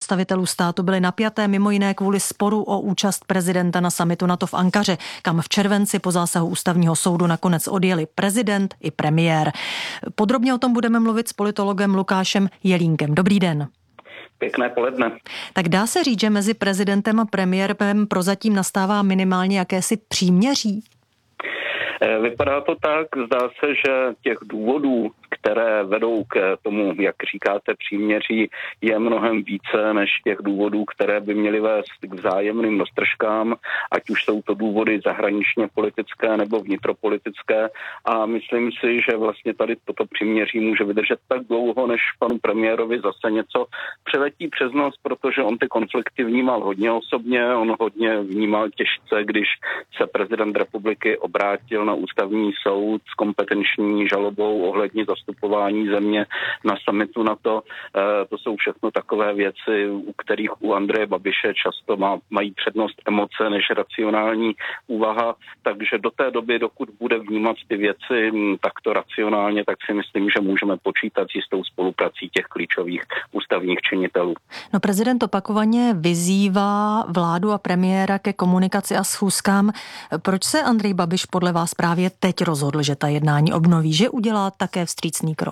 představitelů státu byly napjaté mimo jiné kvůli sporu o účast prezidenta na summitu NATO v Ankaře, kam v červenci po zásahu ústavního soudu nakonec odjeli prezident i premiér. Podrobně o tom budeme mluvit s politologem Lukášem Jelínkem. Dobrý den. Pěkné poledne. Tak dá se říct, že mezi prezidentem a premiérem prozatím nastává minimálně jakési příměří? Vypadá to tak, zdá se, že těch důvodů, které vedou k tomu, jak říkáte, příměří, je mnohem více než těch důvodů, které by měly vést k vzájemným roztržkám, ať už jsou to důvody zahraničně politické nebo vnitropolitické. A myslím si, že vlastně tady toto příměří může vydržet tak dlouho, než panu premiérovi zase něco přeletí přes noc, protože on ty konflikty vnímal hodně osobně, on hodně vnímal těžce, když se prezident republiky obrátil na ústavní soud s kompetenční žalobou ohledně zastupování země na summitu NATO. To jsou všechno takové věci, u kterých u Andreje Babiše často mají přednost emoce než racionální úvaha, takže do té doby, dokud bude vnímat ty věci takto racionálně, tak si myslím, že můžeme počítat s jistou spoluprací těch klíčových ústavních činitelů. No, prezident opakovaně vyzývá vládu a premiéra ke komunikaci a schůzkám. Proč se Andrej Babiš podle vás právě teď rozhodl, že ta jednání obnoví, že udělá také vstřícný krok?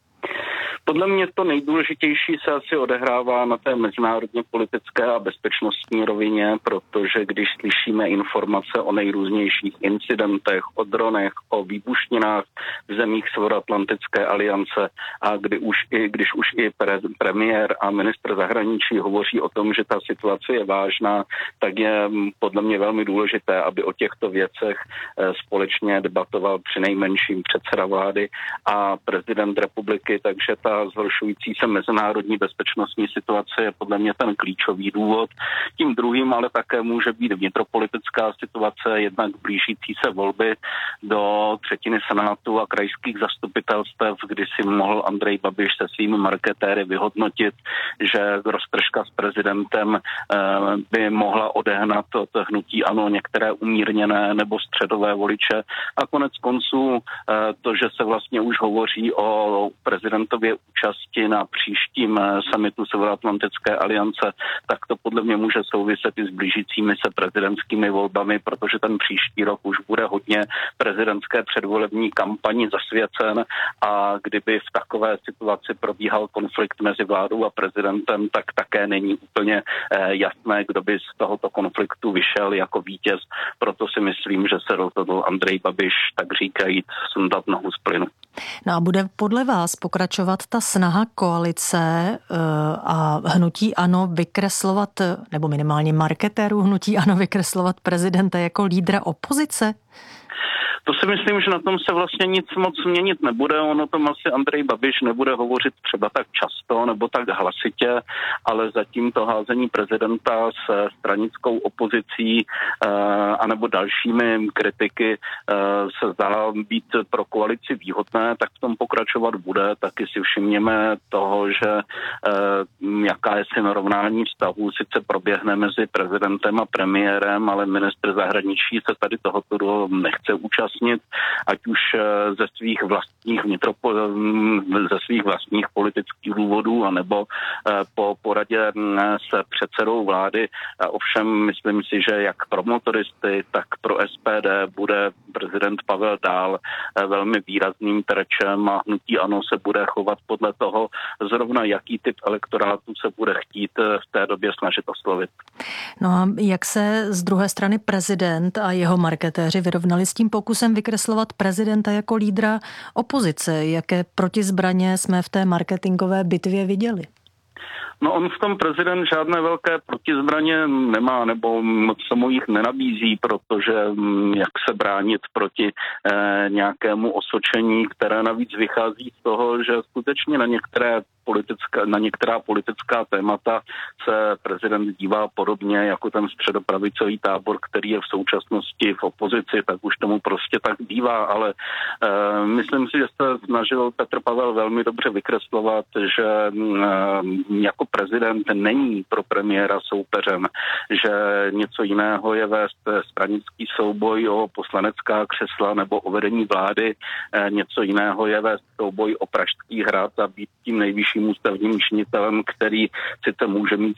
Podle mě to nejdůležitější se asi odehrává na té mezinárodně politické a bezpečnostní rovině, protože když slyšíme informace o nejrůznějších incidentech, o dronech, o výbušninách v zemích Severoatlantické aliance a když už i premiér a ministr zahraničí hovoří o tom, že ta situace je vážná, tak je podle mě velmi důležité, aby o těchto věcech společně debatoval přinejmenším předseda vlády a prezident republiky, takže ta zhoršující se mezinárodní bezpečnostní situace je podle mě ten klíčový důvod. Tím druhým ale také může být vnitropolitická situace, jednak blížící se volby do třetiny senátu a krajských zastupitelstev, kdy si mohl Andrej Babiš se svými marketéry vyhodnotit, že roztržka s prezidentem by mohla odehnat od hnutí ANO některé umírněné nebo středové voliče. A konec konců to, že se vlastně už hovoří o prezidentově účasti na příštím summitu Severoatlantické aliance, tak to podle mě může souviset i s blížícími se prezidentskými volbami, protože ten příští rok už bude hodně prezidentské předvolební kampani zasvěcen a kdyby v takové situaci probíhal konflikt mezi vládou a prezidentem, tak také není úplně jasné, kdo by z tohoto konfliktu vyšel jako vítěz. Proto si myslím, že se rozhodl Andrej Babiš, tak říkajíc, sundat nohu z plynu. No a bude podle vás pokračovat ta snaha koalice a hnutí ANO vykreslovat, nebo minimálně marketérů hnutí ANO vykreslovat prezidenta jako lídra opozice? To si myslím, že na tom se vlastně nic moc měnit nebude. Ono tom asi Andrej Babiš nebude hovořit třeba tak často nebo tak hlasitě, ale zatím to házení prezidenta s stranickou opozicí anebo dalšími kritiky se zdá být pro koalici výhodné, tak v tom pokračovat bude. Taky si všimněme toho, že jakási narovnání vztahů sice proběhne mezi prezidentem a premiérem, ale ministr zahraničí se tady tohoto nechce účastnit, ať už ze svých vlastních politických důvodů, anebo po poradě s předsedou vlády. Ovšem myslím si, že jak pro motoristy, tak pro SPD bude prezident Pavel dál velmi výrazným terčem a hnutí ANO se bude chovat podle toho zrovna, jaký typ elektorátu se bude chtít v té době snažit oslovit. No a jak se z druhé strany prezident a jeho marketéři vyrovnali s tím pokusem vykreslovat prezidenta jako lídra opozice? Jaké protizbraně jsme v té marketingové bitvě viděli? No on v tom prezident žádné velké protizbraně nemá, nebo moc se mu jich nenabízí, protože jak se bránit proti nějakému osočení, které navíc vychází z toho, že skutečně na některá politická témata se prezident dívá podobně jako ten středopravicový tábor, který je v současnosti v opozici, tak už tomu prostě tak bývá, ale myslím si, že se snažil Petr Pavel velmi dobře vykreslovat, že jako prezident není pro premiéra soupeřem, že něco jiného je vést stranický souboj o poslanecká křesla nebo o vedení vlády, něco jiného je vést souboj o Pražský hrad a být tím nejvyšším ústavním činitelem, který sice může mít